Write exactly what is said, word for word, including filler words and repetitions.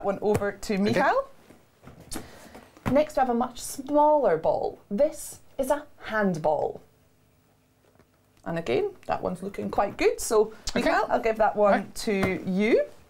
One over to Michael. Okay. Next we have a much smaller ball. This is a handball. And again, that one's looking quite good. So, Michael, Okay. I'll give that one right. to you.